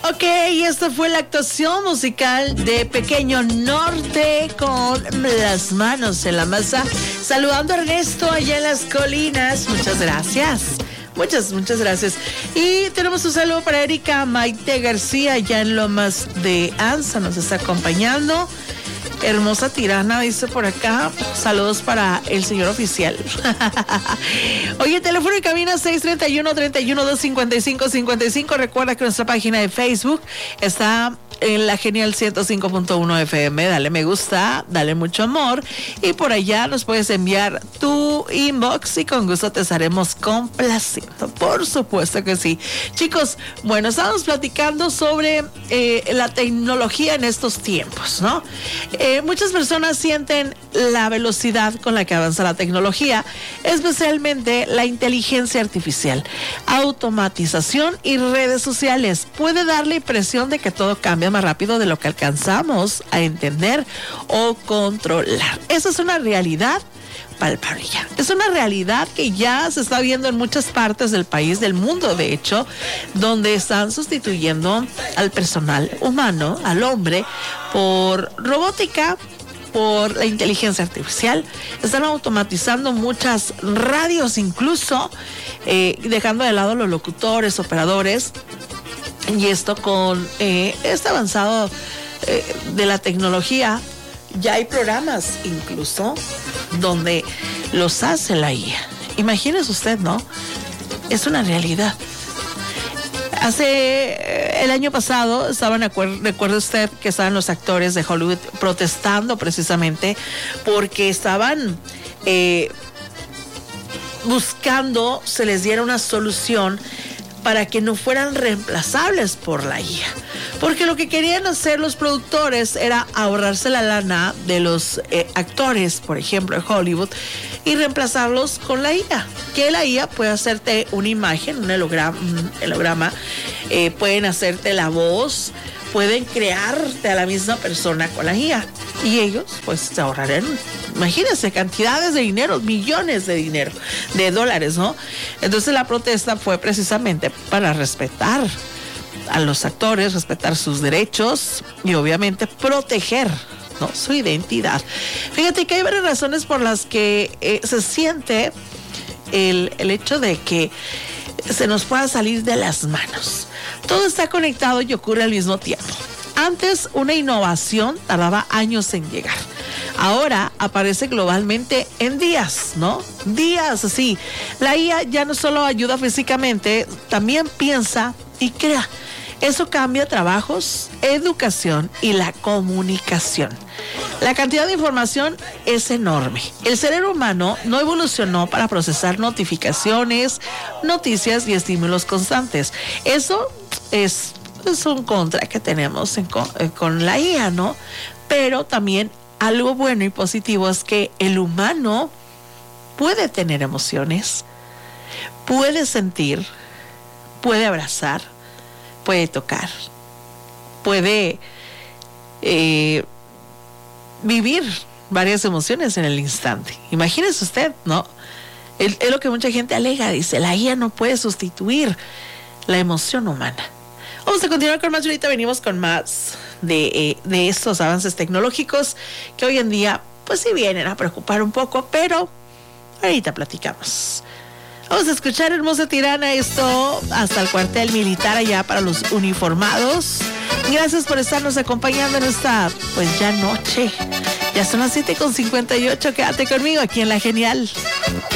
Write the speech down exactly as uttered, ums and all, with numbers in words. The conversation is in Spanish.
Ok, y esta fue la actuación musical de Pequeño Norte con Las Manos en la Masa. Saludando a Ernesto allá en las colinas. Muchas gracias. Muchas, muchas gracias. Y tenemos un saludo para Erika Maite García allá en Lomas de Anza. Nos está acompañando. Hermosa tirana, dice por acá. Saludos para el señor oficial. Oye, teléfono y cabina seis treinta y uno, treinta y uno, dos cincuenta y cinco, cincuenta y cinco. Recuerda que nuestra página de Facebook está en la Genial ciento cinco punto uno F M. Dale me gusta, dale mucho amor. Y por allá nos puedes enviar tu inbox y con gusto te estaremos complaciendo. Por supuesto que sí. Chicos, bueno, estábamos platicando sobre eh, la tecnología en estos tiempos, ¿no? Eh, muchas personas sienten la velocidad con la que avanza la tecnología, especialmente la inteligencia artificial, automatización y redes sociales. Puede dar la impresión de que todo cambia más rápido de lo que alcanzamos a entender o controlar. Esa es una realidad palpable ya. Es una realidad que ya se está viendo en muchas partes del país, del mundo, de hecho, donde están sustituyendo al personal humano, al hombre, por robótica, por la inteligencia artificial. Están automatizando muchas radios incluso, eh, dejando de lado los locutores, operadores, y esto con eh, este avanzado eh, de la tecnología. Ya hay programas incluso donde los hace la I A. Imagínese usted, ¿no? Es una realidad. Hace el año pasado estaban, recuerda usted que estaban los actores de Hollywood protestando precisamente porque estaban eh, buscando se les diera una solución para que no fueran reemplazables por la I A. Porque lo que querían hacer los productores era ahorrarse la lana de los eh, actores, por ejemplo, de Hollywood, y reemplazarlos con la I A. Que la I A puede hacerte una imagen, un holograma, un holograma eh, pueden hacerte la voz, pueden crearte a la misma persona con la I A. Y ellos, pues, se ahorrarán, imagínense, cantidades de dinero, millones de dinero, de dólares, ¿no? Entonces la protesta fue precisamente para respetar a los actores, respetar sus derechos y obviamente proteger, ¿no?, su identidad. Fíjate que hay varias razones por las que eh, se siente el, el hecho de que se nos pueda salir de las manos. Todo está conectado y ocurre al mismo tiempo. Antes, una innovación tardaba años en llegar. Ahora aparece globalmente en días, ¿no? Días, así. La I A ya no solo ayuda físicamente, también piensa y crea. Eso cambia trabajos, educación y la comunicación. La cantidad de información es enorme. El cerebro humano no evolucionó para procesar notificaciones, noticias y estímulos constantes. Eso es, es un contra que tenemos en, con, con la I A, ¿no? Pero también algo bueno y positivo es que el humano puede tener emociones, puede sentir, puede abrazar, puede tocar, puede eh, vivir varias emociones en el instante. Imagínese usted, ¿no? Es, es lo que mucha gente alega, dice, la I A no puede sustituir la emoción humana. Vamos a continuar con más, ahorita venimos con más de, eh, de estos avances tecnológicos que hoy en día, pues sí vienen a preocupar un poco, pero ahorita platicamos. Vamos a escuchar Hermosa Tirana, esto hasta el cuartel militar allá para los uniformados. Gracias por estarnos acompañando en esta, pues ya noche. Ya son las siete con cincuenta y ocho, quédate conmigo aquí en La Genial.